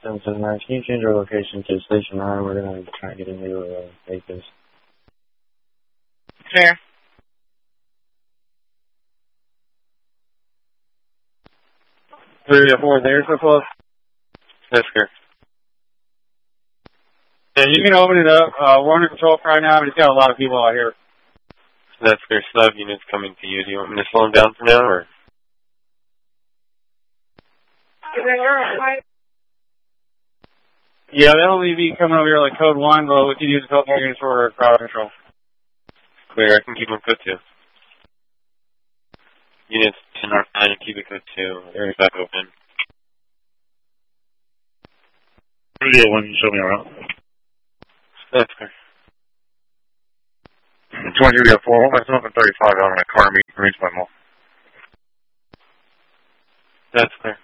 779, can you change our location to Station 9? We're going to try to get into Vegas. Clear. 304 there so close? That's clear. Yeah, you can open it up. We're under control right now, but it's got a lot of people out here. That's clear. Still have units coming to you. Do you want me to slow them down for now, or? Yeah, they'll be coming over here like code 1, but we can use a couple units for crowd control. Clear. I can keep them code 2. Units 10 North 9 and keep it code 2. Area's back open. Yeah, when you show me around. That's clear. 20 to 4, what myself at 35 on my car meet reach my mall. That's clear.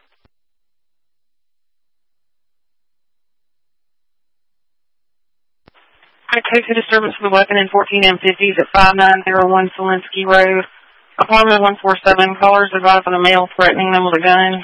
I take the disturbance for the weapon in 14 M50s at 5901 Solinsky Road. Apartment 147, callers advised on a male threatening them with a gun.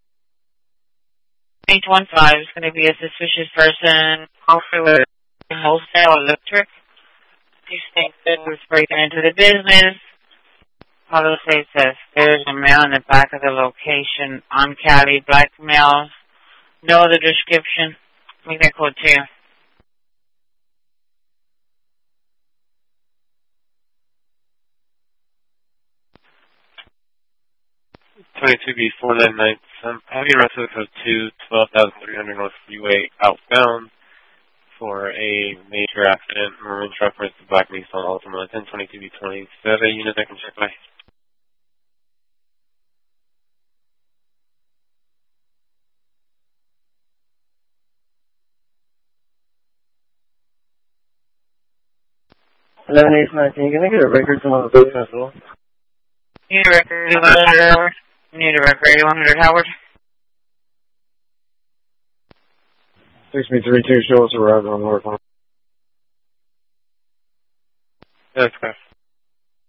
815 is going to be a suspicious person, also with wholesale electric. Distinct was breaking into the business. Auto safe says there's a male in the back of the location on Cali, black male. No other description. Make that code 2. B 499. Have you arrested code 2, 12,300 North Freeway outbound for a major accident. Marine truck versus Black Nissan Altima. 1022 B20. Is that a unit I can check by? Can you get a record from the building as well? Need a record, 100 Howard. Need a record, 100 Howard. 6332, show us a ride on North Line. That's correct.